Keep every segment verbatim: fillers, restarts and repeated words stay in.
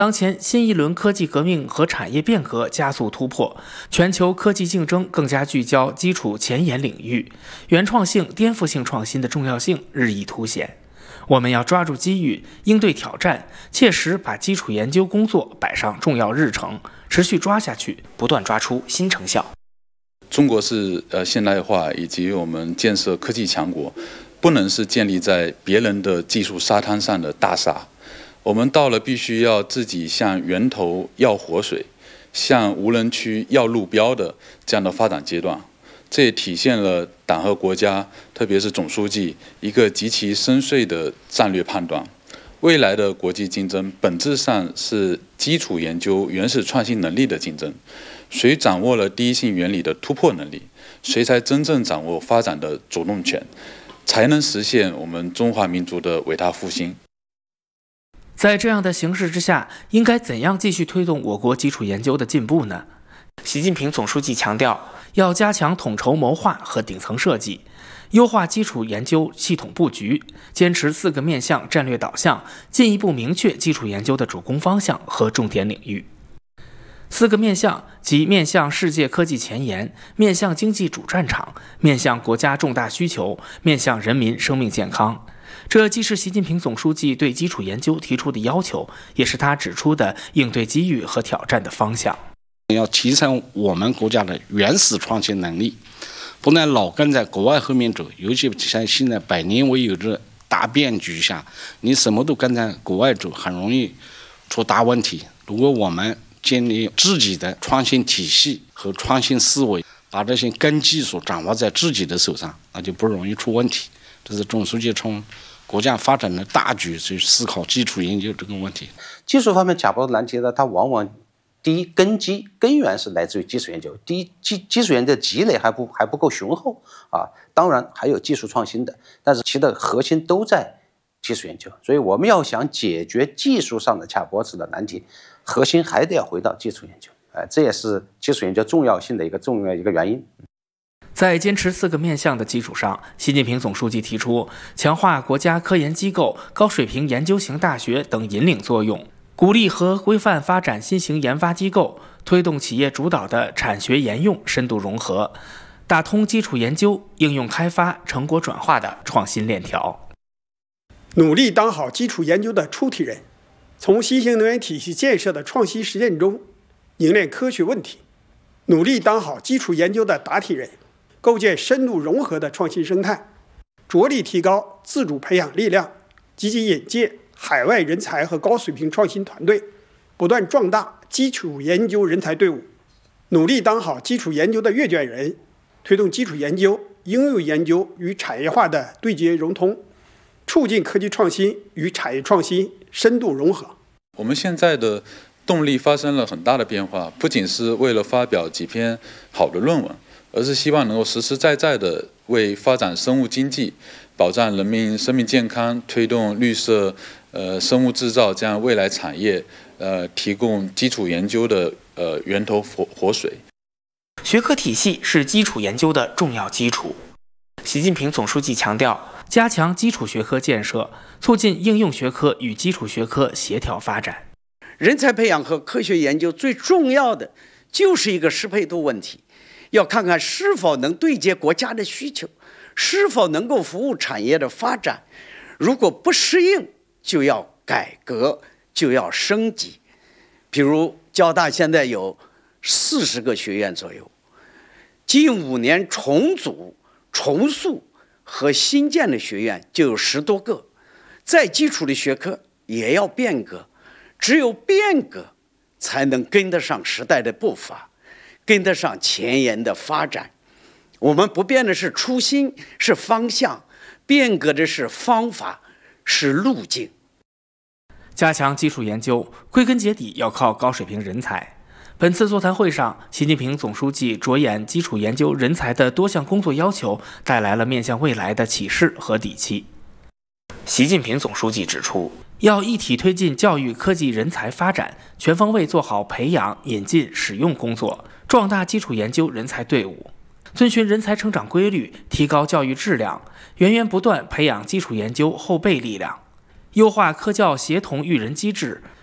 当前新一轮科技革命和产业变革加速突破，全球科技竞争更加聚焦基础前沿领域，原创性、颠覆性创新的重要性日益凸显。我们要抓住机遇，应对挑战，切实把基础研究工作摆上重要日程，持续抓下去，不断抓出新成效。 中国是呃现代化以及我们建设科技强国，不能是建立在别人的技术沙滩上的大厦。我们到了必须要自己向源头要活水，向无人区要路标的这样的发展阶段。这也体现了党和国家，特别是总书记一个极其深邃的战略判断。未来的国际竞争本质上是基础研究原始创新能力的竞争，谁掌握了第一性原理的突破能力，谁才真正掌握发展的主动权，才能实现我们中华民族的伟大复兴。 在这样的形势之下，应该怎样继续推动我国基础研究的进步呢？习近平总书记强调，要加强统筹谋划和顶层设计，优化基础研究系统布局，坚持四个面向战略导向，进一步明确基础研究的主攻方向和重点领域。四个面向即面向世界科技前沿，面向经济主战场，面向国家重大需求，面向人民生命健康。这既是习近平总书记对基础研究提出的要求，也是他指出的应对机遇和挑战的方向。 要提升我们国家的原始创新能力，不能老跟在国外后面走，尤其像现在百年未有的大变局下，你什么都跟在国外走，很容易出大问题。如果我们建立自己的创新体系和创新思维，把这些根技术掌握在自己的手上，那就不容易出问题。这是总书记从国家发展的大局去思考基础研究这个问题。 技术方面卡脖子难题呢，它往往第一根基根源是来自于基础研究，第一基基础研究的积累还不还不够雄厚啊，当然还有技术创新的，但是其的核心都在基础研究。所以我们要想解决技术上的卡脖子的难题，核心还得要回到基础研究，哎、呃，这也是基础研究重要性的一个重要一个原因。 在坚持四个面向的基础上，习近平总书记提出强化国家科研机构、高水平研究型大学等引领作用，鼓励和规范发展新型研发机构，推动企业主导的产学研用深度融合，打通基础研究、应用开发、成果转化的创新链条。 努力当好基础研究的出题人，从新型能源体系建设的创新实践中凝练科学问题，努力当好基础研究的答题人，构建深度融合的创新生态，着力提高自主培养力量，积极引介海外人才和高水平创新团队，不断壮大基础研究人才队伍，努力当好基础研究的阅卷人，推动基础研究、应用研究与产业化的对接融通，促进科技创新与产业创新深度融合。 我们现在的动力发生了很大的变化，不仅是为了发表几篇好的论文，而是希望能够实实在在地为发展生物经济、保障人民生命健康、推动绿色呃生物制造这样未来产业呃提供基础研究的呃源头活活水。 学科体系是基础研究的重要基础。习近平总书记强调，加强基础学科建设，促进应用学科与基础学科协调发展。 人才培养和科学研究最重要的就是一个适配度问题，要看看是否能对接国家的需求，是否能够服务产业的发展。如果不适应，就要改革，就要升级。比如交大现在有四十个学院左右，近五年重组、重塑和新建的学院就有十多个。再基础的学科也要变革，只有变革才能跟得上时代的步伐，跟得上前沿的发展。我们不变的是初心，是方向，变革的是方法，是路径。 加强基础研究，归根结底要靠高水平人才。本次座谈会上，习近平总书记着眼基础研究人才的多项工作要求，带来了面向未来的启示和底气。习近平总书记指出，要一体推进教育科技人才发展，全方位做好培养、引进、使用工作，壮大基础研究人才队伍，遵循人才成长规律，提高教育质量，源源不断培养基础研究后备力量，优化科教协同育人机制，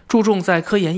注重在科研